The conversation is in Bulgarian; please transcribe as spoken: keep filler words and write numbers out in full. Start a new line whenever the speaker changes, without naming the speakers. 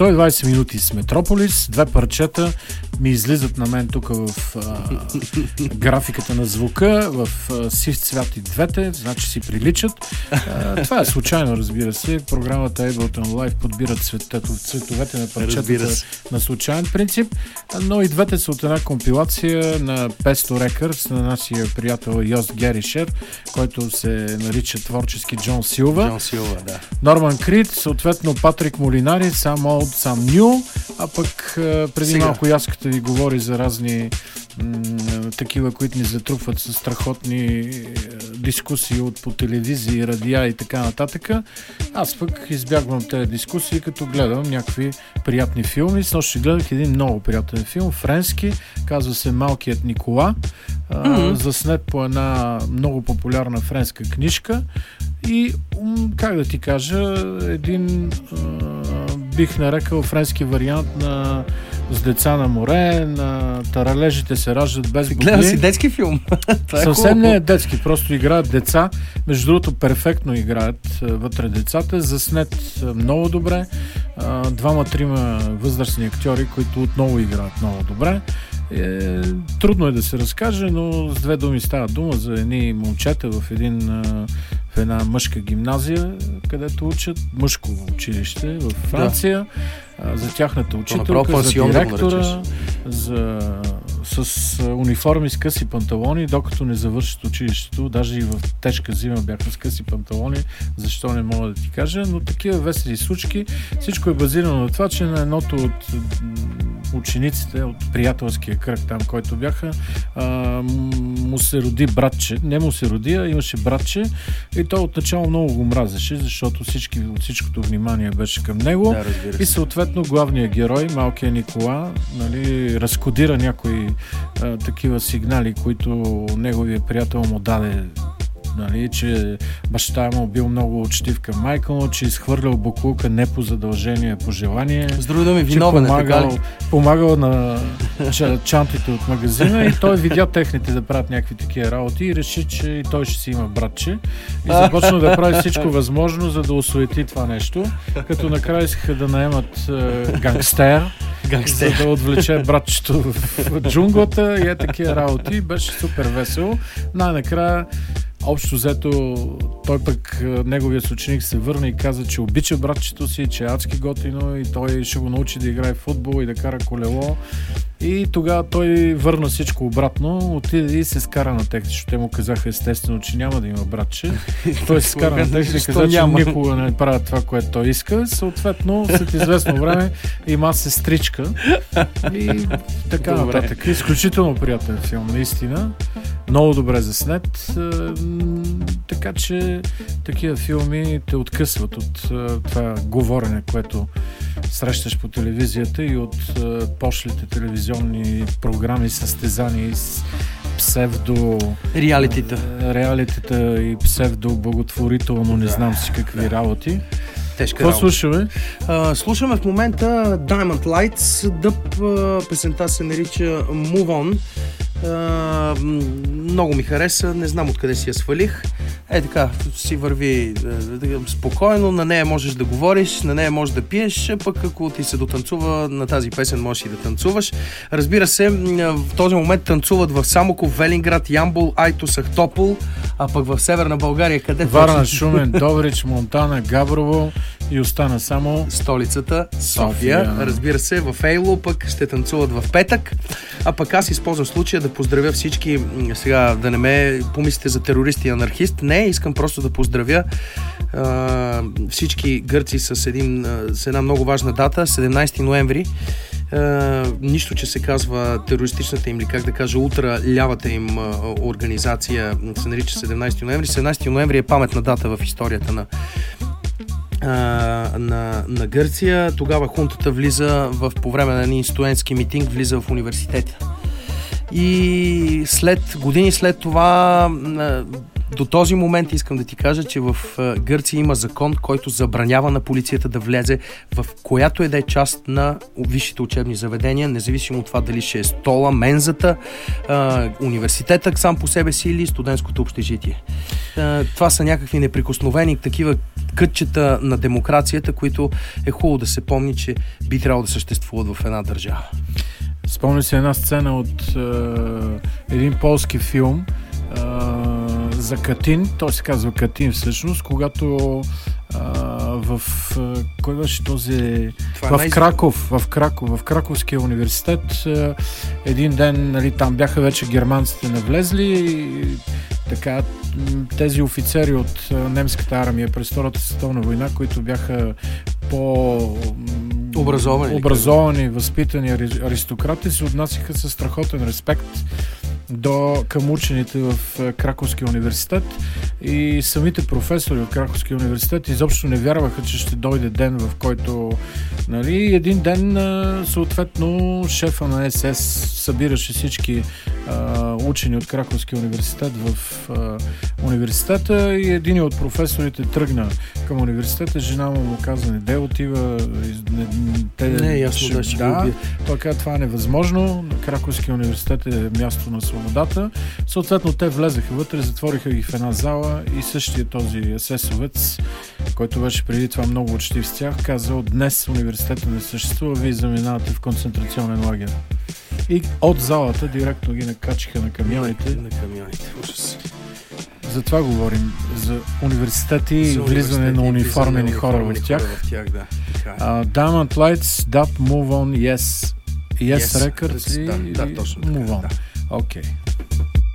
сто и двайсет минути с Метрополис, две парчета ми излизат на мен тук в а, графиката на звука, в а, сив цвят и двете, значи си приличат. А, това е случайно, разбира се. Програмата Ableton Live подбира цветето, цветовете на парчетата на случайен принцип, но и двете са от една компилация на петsto Records на нашия приятел Йост Геришер, който се нарича творчески Джон Силва.
Джон Силва, да.
Норман Крид, съответно Патрик Молинари, сам Old, сам New, а пък преди Сега. малко Яската ви говори за разни м- такива, които ни затрупват с страхотни дискусии от по телевизии, радиа и така нататък. Аз пък избягвам тези дискусии, като гледам някакви приятни филми. Снощи гледах един много приятен филм, френски, казва се Малкият Никола, mm-hmm. заснет по една много популярна френска книжка и, как да ти кажа, един бих нарекал френски вариант на С деца на море, на Таралежите се раждат без богли.
Гледам си детски филм.
Съвсем не е детски, просто играят деца. Между другото, перфектно играят вътре децата. Заснет много добре. Двама-трима възрастни актьори, които отново играят много добре. Е, трудно е да се разкаже, но с две думи става дума за едни момчета в, един, в една мъжка гимназия, където учат мъжко училище в Франция. Да. За тяхната учителка, за директора, за, с униформи с къси панталони, докато не завършат училището. Даже и в тежка зима бяха с къси панталони, защо не мога да ти кажа, но такива весели случки. Всичко е базирано на това, че на едното от учениците от приятелския кръг там, който бяха, а, му се роди братче. Не му се роди, а имаше братче и той отначало много го мразеше, защото всички, от всичкото внимание беше към него. Да, и съответно главният герой, малкият Никола, нали, разкодира някои а, такива сигнали, които неговия приятел му даде. Нали, че баща му бил много учтив към майка му, че изхвърлял боклука не по задължение, по желание.
С други думи, виновен е, така ли?
Помагал на чантите от магазина и той видя техните да правят някакви такива работи и реши, че и той ще си има братче. И започна да прави всичко възможно, за да осуети това нещо, като накрая искаха да наемат е, гангстер, гангстер, за да отвлече братчето в джунглата и е такива работи. Беше супер весело. Най-накрая общо взето, той пък, неговият съученик се върна и каза, че обича братчето си, че е адски готино и той ще го научи да играе в футбол и да кара колело. И тогава той върна всичко обратно, отиде и се скара на текст, защото те му казаха естествено, че няма да има братче. Той се скара на текст и каза, че никога не правя това, което той иска. Съответно, след известно време има сестричка и така добре. Нататък. Изключително приятен филм, наистина. Много добре заснет. Така че такива филми те откъсват от това говорене, което срещаш по телевизията и от пошлите телевизионни програми, състезания с псевдо...
Реалитета.
Реалитета и псевдо благотворително, не знам си какви работи.
Тежка
Какво слушаме?
Uh, слушаме в момента Diamond Lights. Дъб, uh, песента се нарича Move On. Uh, много ми хареса, не знам откъде си я свалих. Е така, си върви uh, спокойно, на нея можеш да говориш, на нея можеш да пиеш, а пък ако ти се дотанцува на тази песен, можеш и да танцуваш. Разбира се, в този момент танцуват в Самоков, Велинград, Ямбол, Айтос, Ахтопол, а пък в Северна България къде?
Варна, точно? Шумен, Добрич, Монтана, Габрово и остана само
столицата София. София. Разбира се, в Ейло пък ще танцуват в петък, а пък аз използвам случая да поздравя всички, сега да не ме помислите за терорист и анархист, не, искам просто да поздравя а, всички гърци с, един, с една много важна дата, седемнайсети ноември. Uh, нищо, че се казва терористичната им, или как да кажа, ултра лявата им uh, организация се нарича седемнайсети ноември. седемнайсети ноември е паметна дата в историята на Uh, на, на Гърция. Тогава хунтата влиза в, по време на един студентски митинг, влиза в университета. И след години след това uh, До този момент искам да ти кажа, че в Гърция има закон, който забранява на полицията да влезе в която е да е част на висшите учебни заведения, независимо от това дали ще е стола, мензата, университетът сам по себе си или студентското общежитие. Това са някакви неприкосновени такива кътчета на демокрацията, които е хубаво да се помни, че би трябвало да съществуват в една държава.
Спомня се една сцена от е, един полски филм е, за Катин, той се казва Катин всъщност, когато е, в е, кой беше този... Това в е Краков, в Краков, в Краковския университет е, един ден, нали, там бяха вече германците навлезли и така тези офицери от немската армия през Втората световна война, които бяха по
образовани,
образовани възпитани аристократи, се отнасяха със страхотен респект до, към учените в Краковския университет и самите професори от Краковския университет изобщо не вярваха, че ще дойде ден, в който, нали, един ден съответно шефа на ес ес събираше всички а, учени от Краковския университет в а, университета и един от професорите тръгна към университета, жена му му каза: не, де отива, не, те,
не е ясно
ще,
да ще
да,
ги
той каза: това е невъзможно, Краковския университет е място на свободата. Съответно те влезаха вътре, затвориха ги в една зала и същия този есесовец, който беше преди това много учтив с тях, казал: днес университета не съществува, вие заминавате в концентрационен лагер. И от залата директно ги накачиха на камионите.
На камионите, ужас.
За това говорим, за университети и влизане на униформени хора в тях.
В тях, да.
Uh, Diamond Lights, Dub, Move On, Yes. Yes, yes Records
да,
и
да, точно
Move
така,
On.
Да.
Окей. Okay.